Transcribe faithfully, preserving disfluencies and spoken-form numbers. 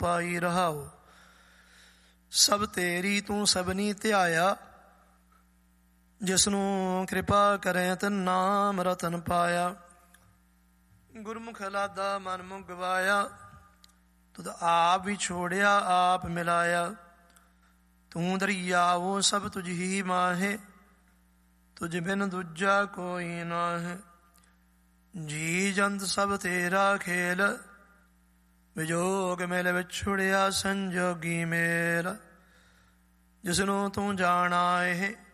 ਪਾਈ ਰਹਾਓ। ਸਭ ਤੇਰੀ ਤੂੰ ਸਭਨੀ ਧਿਆਇਆ, ਜਿਸਨੂੰ ਕਿਰਪਾ ਕਰੇ ਤਿਨ ਨਾਮ ਰਤਨ ਪਾਇਆ। ਗੁਰਮੁਖ ਲਾਦਾ ਮਨ ਮੁਖ ਗਵਾਇਆ, ਤੁਧ ਆਪ ਵੀ ਛੋੜਿਆ ਆਪ ਮਿਲਾਇਆ। ਤੂੰ ਦਰਿਆਵੋ ਸਭ ਤੁਝ ਹੀ ਮਾਹੇ, ਤੁਝ ਬਿਨ ਦੂਜਾ ਕੋਈ ਨਾਹੇ। ਜੀ ਜੰਤ ਸਭ ਤੇਰਾ ਖੇਲ, ਵਿਜੋਗ ਮਿਲ ਵਿਛੁੜਿਆ ਸੰਜੋਗੀ ਮੇਲ। ਜਿਸਨੂੰ ਤੂੰ ਜਾਣਾ ਇਹ